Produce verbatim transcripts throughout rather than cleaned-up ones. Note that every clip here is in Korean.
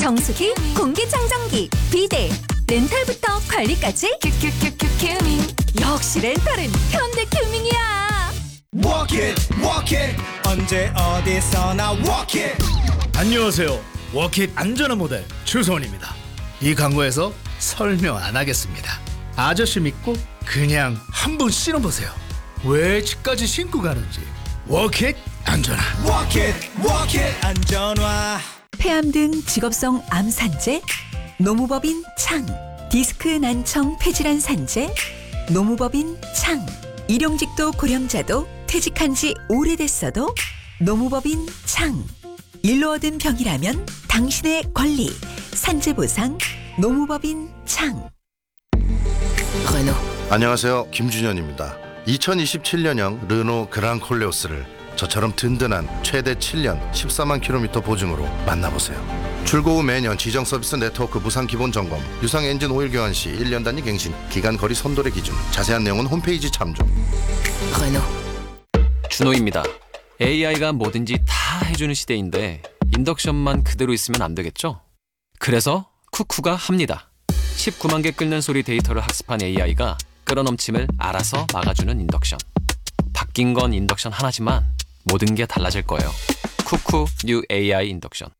정수기, 공기청정기, 비데, 렌탈부터 관리까지 큐큐큐큐 큐밍. 역시 렌탈은 현대큐밍이야. Walk it, walk it. 언제 어디서나 walk it. 안녕하세요. 워킷 안전한 모델 추소원입니다. 이 광고에서 설명 안 하겠습니다. 아저씨 믿고 그냥 한번 신어보세요. 왜 집까지 신고 가는지. 워킷 안전한. Walk it, walk it. 안전화. 폐암 등 직업성 암 산재, 노무법인 창, 디스크 난청 폐질환 산재, 노무법인 창, 일용직도 고령자도 퇴직한 지 오래됐어도 노무법인 창. 일로 얻은 병이라면 당신의 권리, 산재보상, 노무법인 창. 레노. 안녕하세요. 김준현입니다. 이천이십칠년형 르노 그랑 콜레오스를 저처럼 든든한 최대 칠 년 십사만 킬로미터 보증으로 만나보세요. 출고 후 매년 지정 서비스 네트워크 무상 기본 점검, 유상 엔진 오일 교환 시 일 년 단위 갱신, 기간 거리 선도의 기준, 자세한 내용은 홈페이지 참조. 레노. 준호입니다. 에이아이가 뭐든지 다 해주는 시대인데 인덕션만 그대로 있으면 안 되겠죠? 그래서 쿠쿠가 합니다. 십구만 개 끓는 소리 데이터를 학습한 에이아이가 끓어넘침을 알아서 막아주는 인덕션. 바뀐 건 인덕션 하나지만 모든 게 달라질 거예요. 쿠쿠 뉴 에이아이 인덕션.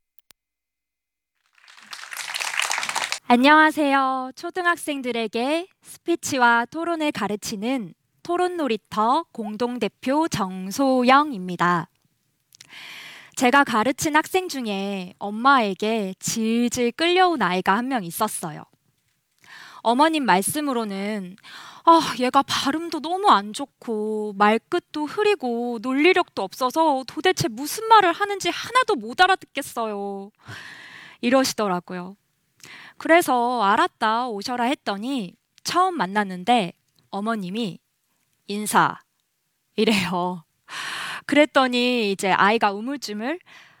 안녕하세요. 초등학생들에게 스피치와 토론을 가르치는 토론 놀이터 공동대표 정소영입니다. 제가 가르친 학생 중에 엄마에게 질질 끌려온 아이가 한 명 있었어요. 어머님 말씀으로는 아, 얘가 발음도 너무 안 좋고 말끝도 흐리고 논리력도 없어서 도대체 무슨 말을 하는지 하나도 못 알아듣겠어요. 이러시더라고요. 그래서 알았다 오셔라 했더니 처음 만났는데 어머님이 인사 이래요. 그랬더니 이제 아이가 우물쭈물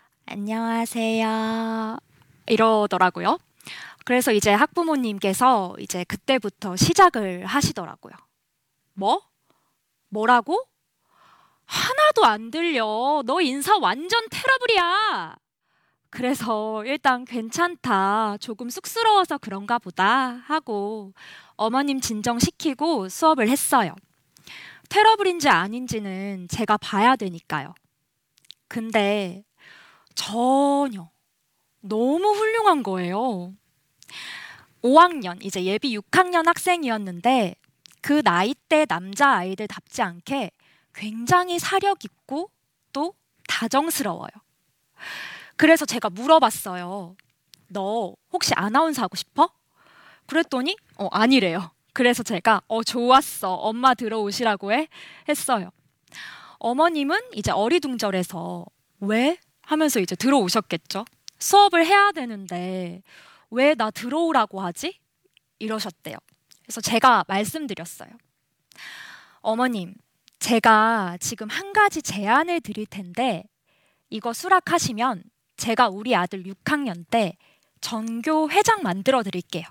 안녕하세요 이러더라고요. 그래서 이제 학부모님께서 이제 그때부터 시작을 하시더라고요. 뭐? 뭐라고? 하나도 안 들려. 너 인사 완전 테러블이야. 그래서 일단 괜찮다. 조금 쑥스러워서 그런가 보다 하고 어머님 진정시키고 수업을 했어요. 테러블인지 아닌지는 제가 봐야 되니까요. 근데 전혀 너무 훌륭한 거예요. 오 학년, 이제 예비 육 학년 학생이었는데 그 나이대 남자아이들답지 않게 굉장히 사력 있고 또 다정스러워요. 그래서 제가 물어봤어요. 너 혹시 아나운서 하고 싶어? 그랬더니 어, 아니래요. 그래서 제가 어 좋았어. 엄마 들어오시라고 해? 했어요. 어머님은 이제 어리둥절해서 왜? 하면서 이제 들어오셨겠죠. 수업을 해야 되는데 왜 나 들어오라고 하지? 이러셨대요. 그래서 제가 말씀드렸어요. 어머님, 제가 지금 한 가지 제안을 드릴 텐데 이거 수락하시면 제가 우리 아들 육 학년 때 전교 회장 만들어 드릴게요.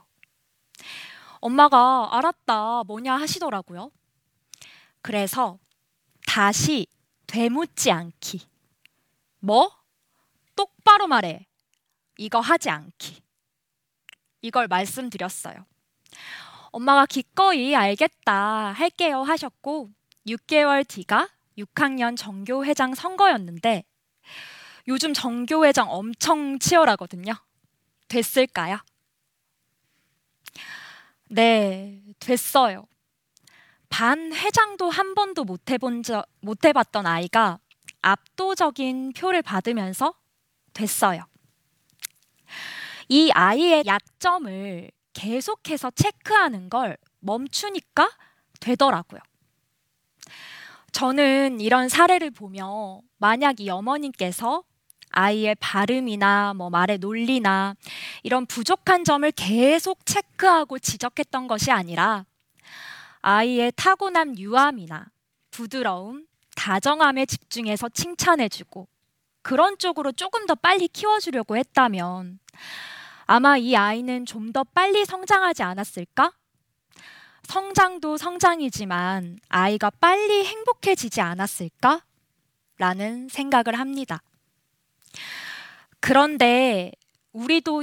엄마가 알았다 뭐냐 하시더라고요. 그래서 다시 되묻지 않기. 뭐? 똑바로 말해. 이거 하지 않기. 이걸 말씀드렸어요. 엄마가 기꺼이 알겠다 할게요 하셨고 육 개월 뒤가 육 학년 전교회장 선거였는데 요즘 전교회장 엄청 치열하거든요. 됐을까요? 네, 됐어요. 반 회장도 한 번도 못 해본 적, 못 해봤던 아이가 압도적인 표를 받으면서 됐어요. 이 아이의 약점을 계속해서 체크하는 걸 멈추니까 되더라고요. 저는 이런 사례를 보며 만약 이 어머님께서 아이의 발음이나 뭐 말의 논리나 이런 부족한 점을 계속 체크하고 지적했던 것이 아니라 아이의 타고난 유함이나 부드러움, 다정함에 집중해서 칭찬해주고 그런 쪽으로 조금 더 빨리 키워주려고 했다면 아마 이 아이는 좀 더 빨리 성장하지 않았을까? 성장도 성장이지만 아이가 빨리 행복해지지 않았을까? 라는 생각을 합니다. 그런데 우리도